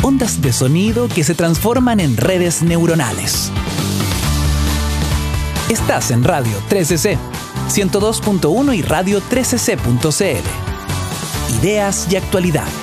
ondas de sonido que se transforman en redes neuronales. Estás en Radio 13C, 102.1 y radio13c.cl. Ideas y actualidad.